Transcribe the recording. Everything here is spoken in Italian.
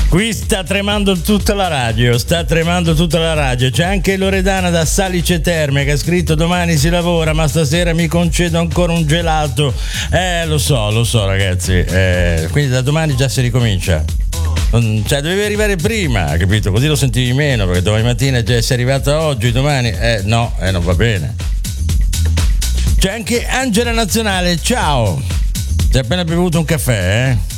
Qui sta tremando tutta la radio, C'è anche Loredana da Salice Terme che ha scritto: domani si lavora ma stasera mi concedo ancora un gelato. Lo so ragazzi, quindi da domani già si ricomincia. Cioè dovevi arrivare prima, capito? Così lo sentivi meno, perché domani mattina già sei arrivata oggi, domani non va bene. C'è anche Angela Nazionale, ciao. Sei appena bevuto un caffè,